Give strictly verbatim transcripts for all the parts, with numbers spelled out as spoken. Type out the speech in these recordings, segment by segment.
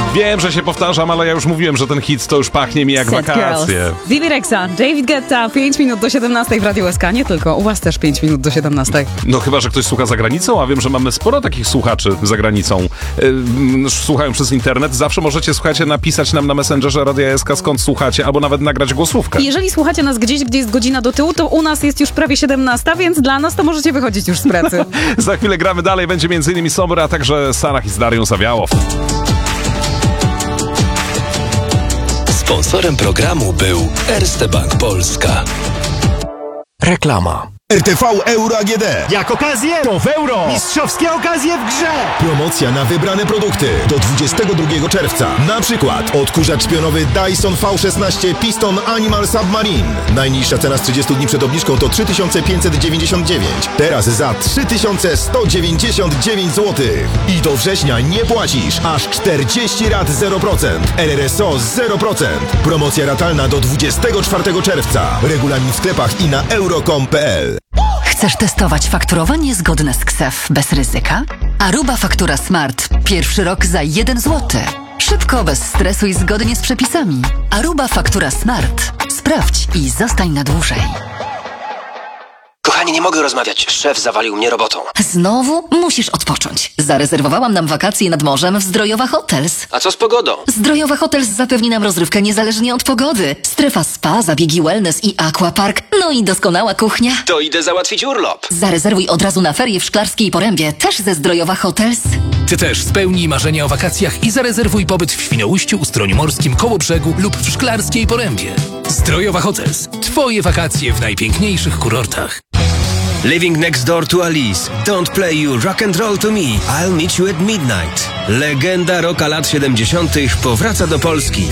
Wiem, że się powtarzam, ale ja już mówiłem, że ten hit to już pachnie mi jak Set wakacje. Girls. Billy Rexa, David Guetta, pięć minut do siedemnastej w Radiu S K. Nie tylko, u was też pięć minut do siedemnastej. No chyba, że ktoś słucha za granicą, a wiem, że mamy sporo takich słuchaczy za granicą. Yy, słuchają przez internet. Zawsze możecie, słuchajcie, napisać nam na Messengerze Radia S K, skąd słuchacie, albo nawet nagrać głosówkę. Jeżeli słuchacie nas gdzieś, gdzie jest godzina do tyłu, to u nas jest już prawie siedemnasta, więc dla nas to możecie wychodzić już z pracy. Za chwilę gramy dalej, będzie między innymi Sommer, a także Sanach i z Darią Zawiałow. Sponsorem programu był Erste Bank Polska. Reklama. R T V Euro A G D. Jak okazję, to w euro. Mistrzowskie okazje w grze. Promocja na wybrane produkty do dwudziestego drugiego czerwca. Na przykład odkurzacz pionowy Dyson V szesnaście Piston Animal Submarine. Najniższa cena z trzydziestu dni przed obniżką to trzy tysiące pięćset dziewięćdziesiąt dziewięć. Teraz za trzy tysiące sto dziewięćdziesiąt dziewięć złotych. I do września nie płacisz aż czterdzieści rat zero procent. R R S O zero procent. Promocja ratalna do dwudziestego czwartego czerwca. Regulamin w sklepach i na euro kropka com kropka p l. Chcesz testować fakturowanie zgodne z K S E F bez ryzyka? Aruba Faktura Smart. Pierwszy rok za jeden złoty. Szybko, bez stresu i zgodnie z przepisami. Aruba Faktura Smart. Sprawdź i zostań na dłużej. Kochani, nie mogę rozmawiać. Szef zawalił mnie robotą. Znowu musisz odpocząć. Zarezerwowałam nam wakacje nad morzem w Zdrojowa Hotels. A co z pogodą? Zdrojowa Hotels zapewni nam rozrywkę niezależnie od pogody. Strefa spa, zabiegi wellness i aquapark. No i doskonała kuchnia. To idę załatwić urlop. Zarezerwuj od razu na ferie w Szklarskiej Porębie, też ze Zdrojowa Hotels. Ty też spełnij marzenia o wakacjach i zarezerwuj pobyt w Świnoujściu, Ustroniu Morskim, Kołobrzegu lub w Szklarskiej Porębie. Zdrojowa Hotels. Twoje wakacje w najpiękniejszych kurortach. Living next door to Alice. Don't play you rock and roll to me. I'll meet you at midnight. Legenda rocka lat siedemdziesiątych powraca do Polski.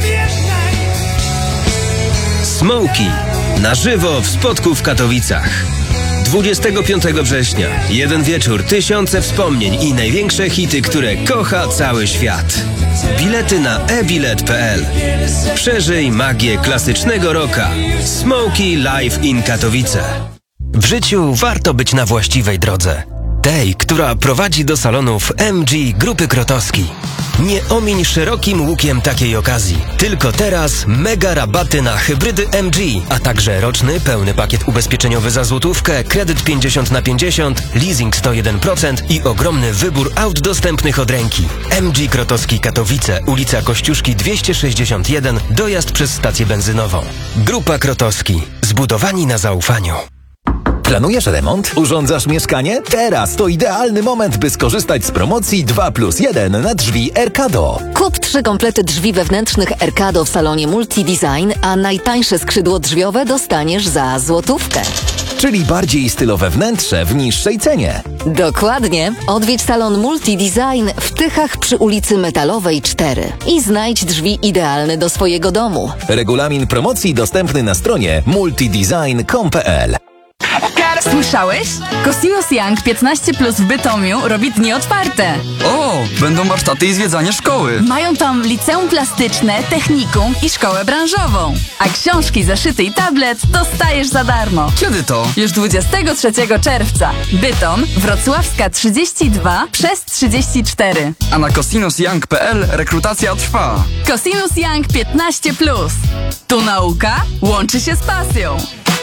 Smokey. Na żywo w Spodku w Katowicach. dwudziestego piątego września. Jeden wieczór, tysiące wspomnień i największe hity, które kocha cały świat. Bilety na e bilet kropka p l. Przeżyj magię klasycznego rocka. Smokey Live in Katowice. W życiu warto być na właściwej drodze. Tej, która prowadzi do salonów M G Grupy Krotowski. Nie omiń szerokim łukiem takiej okazji. Tylko teraz mega rabaty na hybrydy M G, a także roczny pełny pakiet ubezpieczeniowy za złotówkę, kredyt pięćdziesiąt na pięćdziesiąt, leasing sto jeden procent i ogromny wybór aut dostępnych od ręki. M G Krotowski Katowice, ulica Kościuszki dwieście sześćdziesiąt jeden, dojazd przez stację benzynową. Grupa Krotowski. Zbudowani na zaufaniu. Planujesz remont? Urządzasz mieszkanie? Teraz to idealny moment, by skorzystać z promocji dwa plus jeden na drzwi Erkado. Kup trzy komplety drzwi wewnętrznych Erkado w salonie Multidesign, a najtańsze skrzydło drzwiowe dostaniesz za złotówkę. Czyli bardziej stylowe wnętrze w niższej cenie. Dokładnie. Odwiedź salon Multidesign w Tychach przy ulicy Metalowej cztery i znajdź drzwi idealne do swojego domu. Regulamin promocji dostępny na stronie multidesign kropka com kropka p l. Słyszałeś? Cosimus Young piętnaście plus w Bytomiu robi dni otwarte. O, będą warsztaty i zwiedzanie szkoły. Mają tam liceum plastyczne, technikum i szkołę branżową. A książki, zeszyty i tablet dostajesz za darmo. Kiedy to? Już dwudziestego trzeciego czerwca. Bytom, Wrocławska trzydzieści dwa przez trzydzieści cztery. A na cosinus young kropka p l rekrutacja trwa. Cosimus Young piętnaście plus. Tu nauka łączy się z pasją.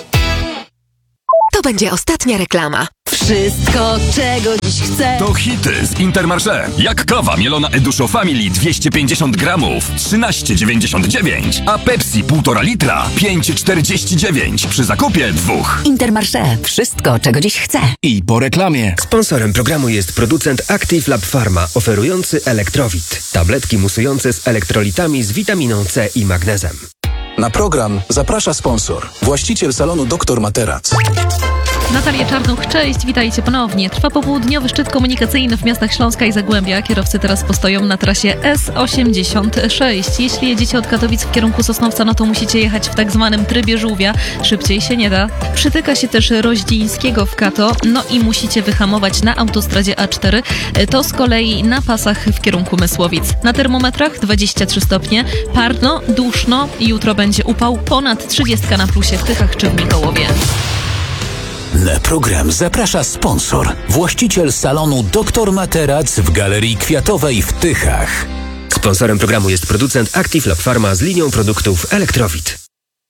To będzie ostatnia reklama. Wszystko, czego dziś chcę. To hity z Intermarché. Jak kawa mielona Eduszo Family dwieście pięćdziesiąt gramów, trzynaście dziewięćdziesiąt dziewięć, a Pepsi półtora litra, pięć czterdzieści dziewięć przy zakupie dwóch. Intermarché. Wszystko, czego dziś chcę. I po reklamie. Sponsorem programu jest producent Active Lab Pharma, oferujący Elektrowit. Tabletki musujące z elektrolitami z witaminą C i magnezem. Na program zaprasza sponsor, właściciel salonu doktor Materac. Natalia Czarnuch, cześć, witajcie ponownie. Trwa popołudniowy szczyt komunikacyjny w miastach Śląska i Zagłębia. Kierowcy teraz postoją na trasie S osiemdziesiąt sześć. Jeśli jedziecie od Katowic w kierunku Sosnowca, no to musicie jechać w tak zwanym trybie żółwia. Szybciej się nie da. Przytyka się też Roździńskiego w Kato, no i musicie wyhamować na autostradzie A cztery. To z kolei na pasach w kierunku Mysłowic. Na termometrach dwadzieścia trzy stopnie, parno, duszno. Jutro będzie upał ponad trzydzieści na plusie w Tychach czy w Mikołowie. Na program zaprasza sponsor, właściciel salonu doktor Materac w Galerii Kwiatowej w Tychach. Sponsorem programu jest producent Active Lab Pharma z linią produktów Elektrowid.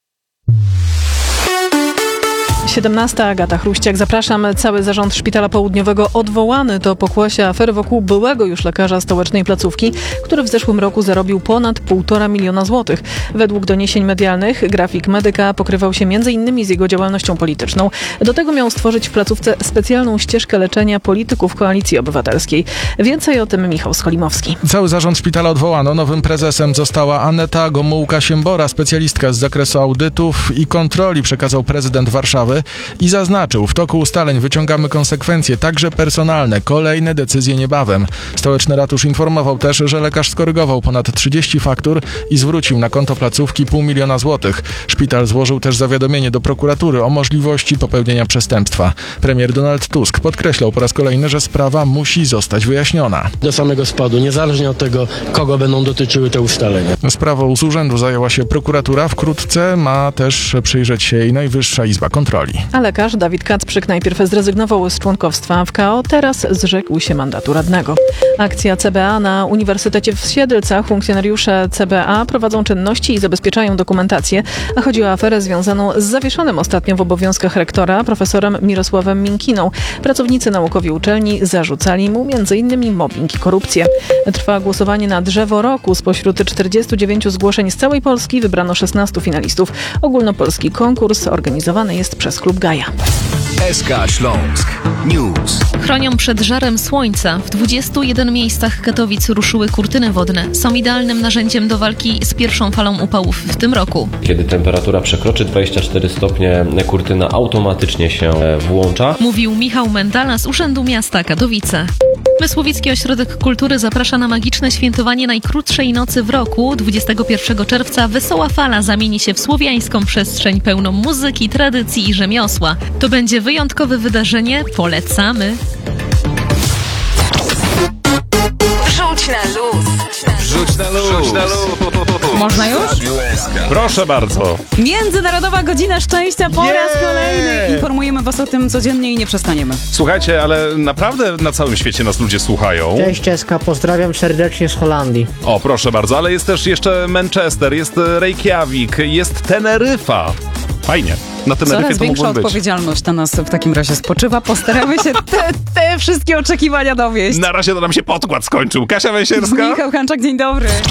siedemnasta, Agata Chruściak. Zapraszam. Cały zarząd Szpitala Południowego odwołany do pokłosia afery wokół byłego już lekarza stołecznej placówki, który w zeszłym roku zarobił ponad półtora miliona złotych. Według doniesień medialnych grafik medyka pokrywał się między innymi z jego działalnością polityczną. Do tego miał stworzyć w placówce specjalną ścieżkę leczenia polityków Koalicji Obywatelskiej. Więcej o tym Michał Skolimowski. Cały zarząd szpitala odwołano. Nowym prezesem została Aneta Gomułka-Siembora, specjalistka z zakresu audytów i kontroli, przekazał prezydent Warszawy i zaznaczył, w toku ustaleń wyciągamy konsekwencje, także personalne. Kolejne decyzje niebawem. Stołeczny ratusz informował też, że lekarz skorygował ponad trzydzieści faktur i zwrócił na konto placówki pół miliona złotych. Szpital złożył też zawiadomienie do prokuratury o możliwości popełnienia przestępstwa. Premier Donald Tusk podkreślał po raz kolejny, że sprawa musi zostać wyjaśniona. Do samego spadu, niezależnie od tego, kogo będą dotyczyły te ustalenia. Sprawą z urzędu zajęła się prokuratura. Wkrótce ma też przyjrzeć się jej Najwyższa Izba Kontroli. A lekarz Dawid Kacprzyk najpierw zrezygnował z członkostwa w K O, teraz zrzekł się mandatu radnego. Akcja C B A na Uniwersytecie w Siedlcach. Funkcjonariusze C B A prowadzą czynności i zabezpieczają dokumentację, a chodzi o aferę związaną z zawieszonym ostatnio w obowiązkach rektora profesorem Mirosławem Minkiną. Pracownicy naukowi uczelni zarzucali mu między innymi mobbing i korupcję. Trwa głosowanie na drzewo roku. Spośród czterdziestu dziewięciu zgłoszeń z całej Polski wybrano szesnastu finalistów. Ogólnopolski konkurs organizowany jest przez Klub Gaja. S K Śląsk News. Chronią przed żarem słońca. W dwudziestu jeden miejscach Katowic ruszyły kurtyny wodne. Są idealnym narzędziem do walki z pierwszą falą upałów w tym roku. Kiedy temperatura przekroczy dwadzieścia cztery stopnie, kurtyna automatycznie się włącza. Mówił Michał Mendala z Urzędu Miasta Katowice. Mysłowicki Ośrodek Kultury zaprasza na magiczne świętowanie najkrótszej nocy w roku. dwudziestego pierwszego czerwca Wesoła Fala zamieni się w słowiańską przestrzeń pełną muzyki, tradycji i rzemiosła. To będzie wyjątkowe wydarzenie. Polecamy. Rzuć na luz. Rzuć na luz. Rzuć na luz. Można już? Proszę bardzo. Międzynarodowa Godzina Szczęścia po raz kolejny. Informujemy was o tym codziennie i nie przestaniemy. Słuchajcie, ale naprawdę na całym świecie nas ludzie słuchają. Cześć Czeska, pozdrawiam serdecznie z Holandii. O, proszę bardzo, ale jest też jeszcze Manchester, jest Reykjavik, jest Teneryfa. Fajnie. Na Teneryfie Coraz to większa mógłbym być. odpowiedzialność na nas w takim razie spoczywa. Postaramy się te, te wszystkie oczekiwania dowieść. Na razie to nam się podkład skończył. Kasia Węsierska. Michał Hanczak, dzień dobry.